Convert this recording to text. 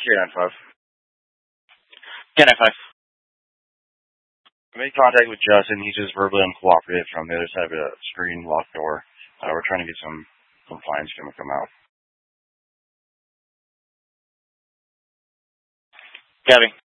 K95. K95. I made contact with Justin. He's just verbally uncooperative from the other side of a screen locked door. We're trying to get some compliance to come out. Copy.